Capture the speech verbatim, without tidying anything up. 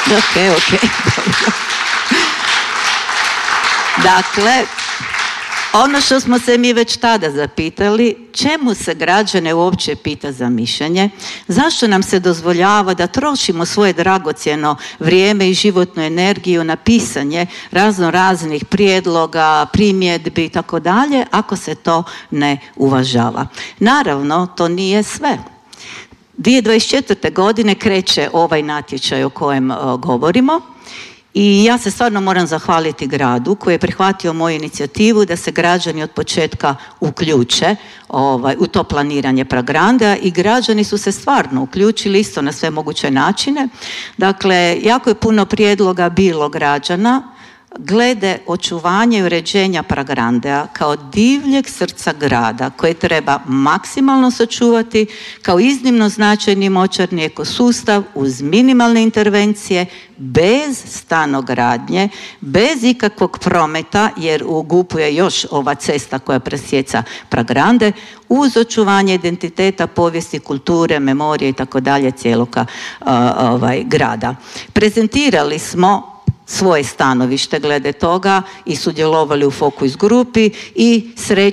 Ok, ok. Dakle, ono što smo se mi već tada zapitali, čemu se građane uopće pita za mišljenje, zašto nam se dozvoljava da trošimo svoje dragocjeno vrijeme i životnu energiju na pisanje razno raznih prijedloga, primjedbi i tako dalje, ako se to ne uvažava. Naravno, to nije sve. dvije tisuće dvadeset četvrte. godine kreće ovaj natječaj o kojem o, govorimo. I ja se stvarno moram zahvaliti gradu koji je prihvatio moju inicijativu da se građani od početka uključe ovaj, u to planiranje programa i građani su se stvarno uključili isto na sve moguće načine. Dakle, jako je puno prijedloga bilo građana glede očuvanja i uređenja Pragrandea kao divljeg srca grada koje treba maksimalno sačuvati kao iznimno značajni moćarni ekosustav uz minimalne intervencije, bez stanogradnje, bez ikakvog prometa, jer u G U P-u je još ova cesta koja presjeca Pragrande, uz očuvanje identiteta, povijesti, kulture, memorije i tako dalje cijeloga ovaj, grada. Prezentirali smo svoje stanovište glede toga i sudjelovali u Focus grupi i srećom